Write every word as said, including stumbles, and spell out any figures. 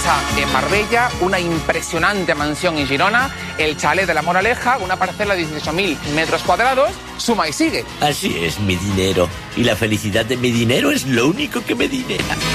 casa en Marbella, una impresionante mansión en Girona, el chalet de La Moraleja, una parcela de dieciocho mil metros cuadrados, suma y sigue. Así es, mi dinero. Y la felicidad de mi dinero es lo único que me dinera.